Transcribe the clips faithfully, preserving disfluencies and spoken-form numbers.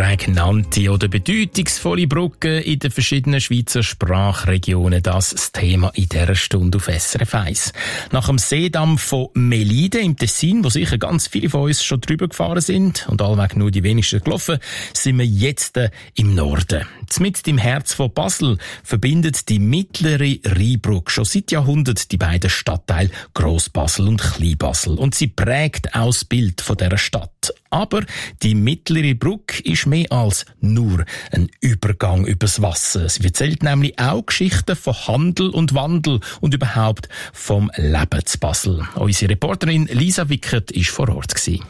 prägnante oder bedeutungsvolle Brücken in den verschiedenen Schweizer Sprachregionen, das das Thema in dieser Stunde auf S R F eins. Nach dem Seedamm von Melide im Tessin, wo sicher ganz viele von uns schon drüber gefahren sind und allweg nur die wenigsten gelaufen, sind wir jetzt äh, im Norden. Mitten im Herz von Basel verbindet die mittlere Rheinbrücke schon seit Jahrhunderten die beiden Stadtteile Gross-Basel und Klein-Basel. Und sie prägt auch das Bild von dieser Stadt. Aber die mittlere Brücke ist mehr als nur ein Übergang übers Wasser. Sie erzählt nämlich auch Geschichten von Handel und Wandel und überhaupt vom Leben zu Basel. Unsere Reporterin Lisa Wickert war vor Ort gewesen.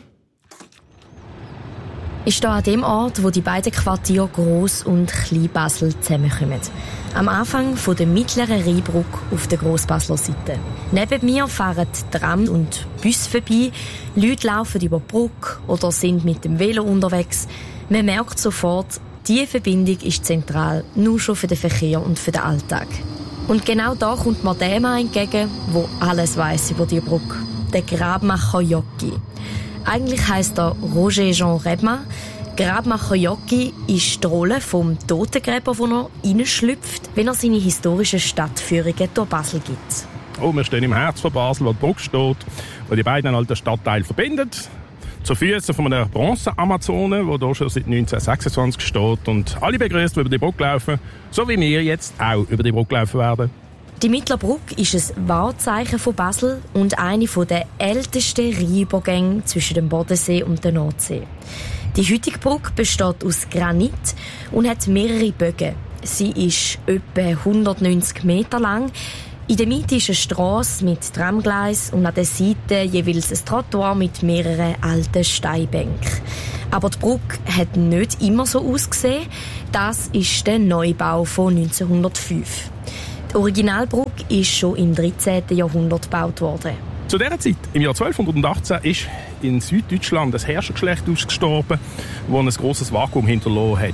Ich stehe an dem Ort, wo die beiden Quartiere Gross- und Klein-Basel zusammenkommen. Am Anfang von der mittleren Rheinbrücke auf der Gross-Basler Seite. Neben mir fahren Tram und Bus vorbei, Leute laufen über die Brücke oder sind mit dem Velo unterwegs. Man merkt sofort, diese Verbindung ist zentral, nur schon für den Verkehr und für den Alltag. Und genau da kommt mir der Mann entgegen, der alles weiss über die Brücke. Der Grabmacher Jocki. Eigentlich heisst er Roger Jean Rebma. Grabmacher Jocki ist die Rolle vom Totengräber, wo er reinschlüpft, wenn er seine historischen Stadtführungen durch Basel gibt. Oh, wir stehen im Herz von Basel, wo die Brücke steht, wo die beiden alten Stadtteile verbindet. Zu Füßen von einer Bronze-Amazone, die hier schon seit neunzehnhundertsechsundzwanzig steht und alle begrüßt, die über die Brücke laufen, so wie wir jetzt auch über die Brücke laufen werden. Die Mittelbrücke ist ein Wahrzeichen von Basel und eine der ältesten Rheinübergänge zwischen dem Bodensee und der Nordsee. Die heutige Brücke besteht aus Granit und hat mehrere Bögen. Sie ist etwa hundertneunzig Meter lang. In der Mitte ist eine Strasse mit Tramgleis und an der Seite jeweils ein Trottoir mit mehreren alten Steinbänken. Aber die Brücke hat nicht immer so ausgesehen. Das ist der Neubau von neunzehnhundertfünf. Die Originalbrücke ist schon im dreizehnten Jahrhundert gebaut worden. Zu dieser Zeit, im Jahr zwölfhundertachtzehn, ist in Süddeutschland das Herrschergeschlecht ausgestorben, das ein grosses Vakuum hinterlassen hat.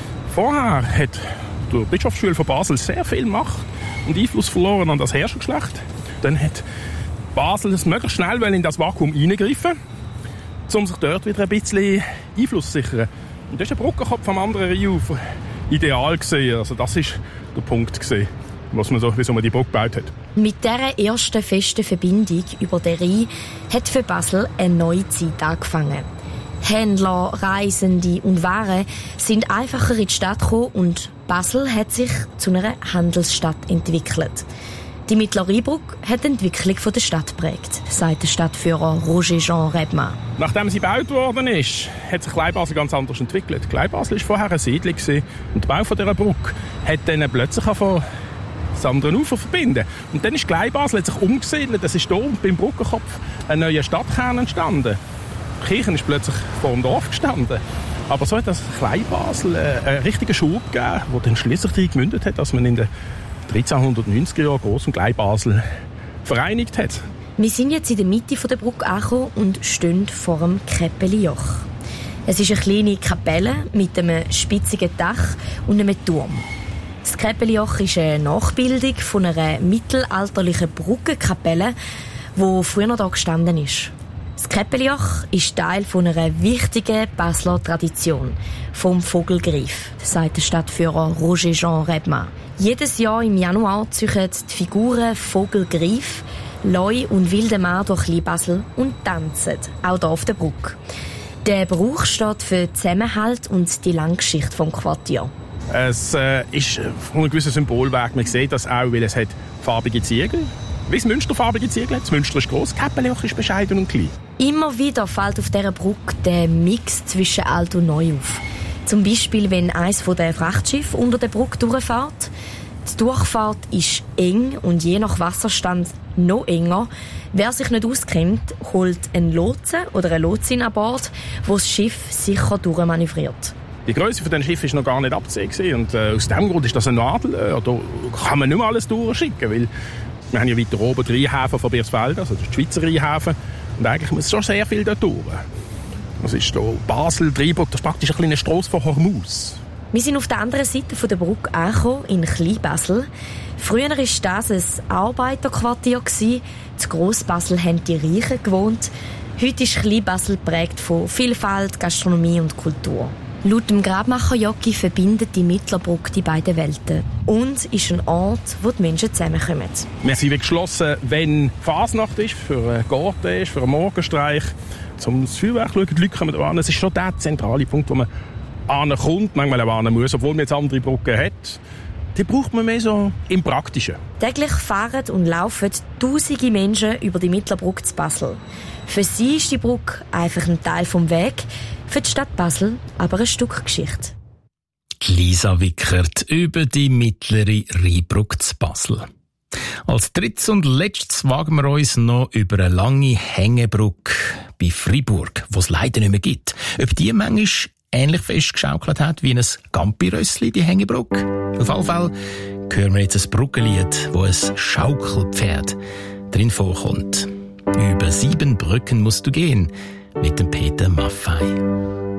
Vorher hat die Bischofsschule von Basel sehr viel Macht und Einfluss verloren an das Herrschergeschlecht. Dann hat Basel es möglichst schnell in das Vakuum eingreifen, um sich dort wieder ein bisschen Einfluss zu sichern. Und das ist ein Brückenkopf am anderen Rheinufer ideal gesehen. Also das ist der Punkt gesehen, was man so, wieso man die Brücke gebaut hat. Mit dieser ersten festen Verbindung über den Rhein hat für Basel eine neue Zeit angefangen. Händler, Reisende und Waren sind einfacher in die Stadt gekommen und Basel hat sich zu einer Handelsstadt entwickelt. Die mittlere Rheinbrücke hat die Entwicklung der Stadt geprägt, sagt der Stadtführer Roger Jean Rebma. Nachdem sie gebaut worden ist, hat sich Kleinbasel ganz anders entwickelt. Kleinbasel war vorher eine Siedlung und der Bau dieser Brücke hat dann plötzlich angefangen, das andere Ufer verbinden. Und dann ist Kleinbasel hat sich umgesiedelt. Es ist hier beim Brückenkopf ein neuer Stadtkern entstanden. Die Kirche ist plötzlich vor dem Dorf gestanden. Aber so hat das Kleinbasel einen richtigen Schub gegeben, der dann schliesslich darin gemündet hat, dass man in den dreizehnhundertneunziger Jahren Gross- und Kleinbasel vereinigt hat. Wir sind jetzt in der Mitte der Brücke angekommen und stehen vor dem Käppeli-Joch. Es ist eine kleine Kapelle mit einem spitzigen Dach und einem Turm. Das Käppeli-Joch ist eine Nachbildung von einer mittelalterlichen Brückenkapelle, die früher noch hier gestanden ist. Das Käppeli-Joch ist Teil von einer wichtigen Basler Tradition, vom Vogelgriff, sagt der Stadtführer Roger Jean Rebma. Jedes Jahr im Januar ziehen die Figuren Vogelgriff, Leu und wilde Mann durch Kleinbasel und tanzen, auch hier auf der Brücke. Der Brauch steht für Zusammenhalt und die lange Geschichte des Quartiers. Es äh, ist von einem gewissen Symbolwerk. Man sieht das auch, weil es hat farbige Ziegel. Wie das Münster farbige Ziegel hat. Das Münster ist gross, das Käppeli-Joch ist bescheiden und klein. Immer wieder fällt auf dieser Brücke der Mix zwischen alt und neu auf. Zum Beispiel, wenn eines der Frachtschiffe unter der Brücke durchfährt. Die Durchfahrt ist eng und je nach Wasserstand noch enger. Wer sich nicht auskennt, holt einen Lotsen oder eine Lotsin an Bord, wo das Schiff sicher durchmanövriert. Die Grösse von diesem Schiff war noch gar nicht abzusehen. Und äh, aus diesem Grund ist das ein Nadelöhr. Da kann man nicht mehr alles durchschicken, weil wir haben ja weiter oben den Rheinhäfen von Birsfeld, also den Schweizer Rheinhäfen. Und eigentlich muss schon sehr viel dort durch. Das ist hier Basel, Rheinbrücke, das ist praktisch eine kleine Strasse von Hormuz. Wir sind auf der anderen Seite der Brücke angekommen, in Klein-Basel. Früher war das ein Arbeiterquartier. In Gross-Basel haben die Reichen gewohnt. Heute ist Klein-Basel geprägt von Vielfalt, Gastronomie und Kultur. Laut dem Grabmacher Jocki verbindet die Mittlerbrücke die beiden Welten und ist ein Ort, wo die Menschen zusammenkommen. Wir sind geschlossen, wenn Fasnacht ist, für einen Garten ist, für einen Morgenstreich, zum Feuerwerk schauen. Die Leute kommen an. Es ist schon der zentrale Punkt, wo man ankommt, manchmal auch an muss, obwohl man jetzt andere Brücken hat. Die braucht man mehr so im Praktischen. Täglich fahren und laufen tausende Menschen über die Mittlerbrücke zu Basel. Für sie ist die Brücke einfach ein Teil vom Weg, für die Stadt Basel aber ein Stück Geschichte. Lisa Wickert über die mittlere Rheinbrücke zu Basel. Als drittes und letztes wagen wir uns noch über eine lange Hängebrücke bei Fribourg, die es leider nicht mehr gibt. Ob die manchmal ähnlich festgeschaukelt hat wie ein Gampi-Rössli, die Hängebrücke. Auf jeden Fall hören wir jetzt ein Brückenlied, wo ein Schaukelpferd drin vorkommt. Über sieben Brücken musst du gehen, mit dem Peter Maffay.